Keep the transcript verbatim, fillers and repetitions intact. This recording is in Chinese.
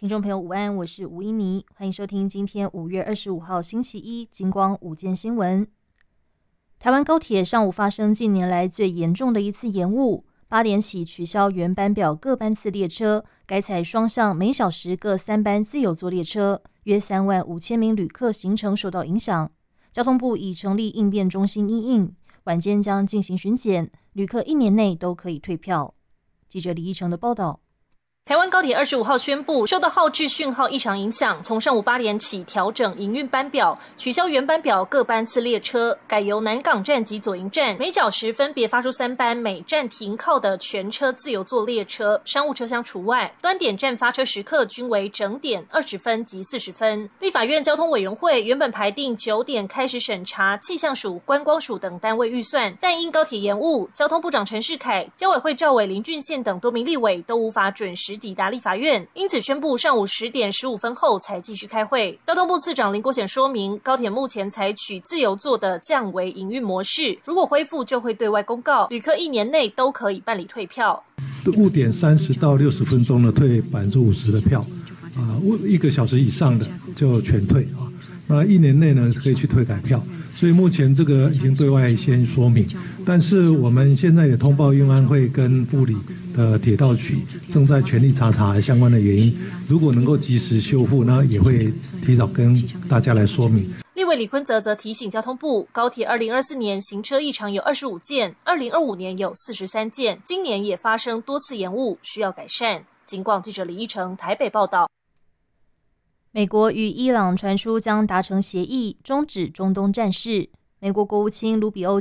听众朋友午安，我是吴依妮，欢迎收听今天五月二十五号星期一金光午间新闻。台湾高铁上午发生近年来最严重的一次延误，八点起取消原班表各班次列车，改采双向每小时各三班自由座列车，约三万五千名旅客行程受到影响。交通部已成立应变中心因应，晚间将进行巡检，旅客一年内都可以退票。记者李义成的报道。 台湾高铁二十五号宣布，受到号志讯号异常影响，从上午八点起调整营运班表，取消原班表各班次列车，改由南港站及左营站每小时分别发出三班每站停靠的全车自由座列车，商务车厢除外。端点站发车时刻均为整点二十分及四十分。立法院交通委员会原本排定九点开始审查气象署、观光署等单位预算，但因高铁延误，交通部长陈世凯、交委会召委林俊宪等多名立委都无法准时抵达立法院，因此宣布上午十点十五分后才继续开会。交通部次长林国显说明，高铁目前采取自由座的降维营运模式，如果恢复就会对外公告，旅客一年内都可以办理退票。 误点三十到六十分钟的退百分之五十的票，啊，一个小时以上的就全退啊。那一年内呢可以去退改票。所以目前这个已经对外先说明，但是我们现在也通报运安会跟部里的铁道局正在全力查查相关的原因，如果能够及时修复，那也会提早跟大家来说明。 立委李坤泽则提醒交通部，高铁二零二四年行车异常有二十五件，二零二五年有四十三件，今年也发生多次延误，需要改善。警广记者李依成台北报道。 美国与伊朗传出将达成协议，终止中东战事。美国国务卿卢比欧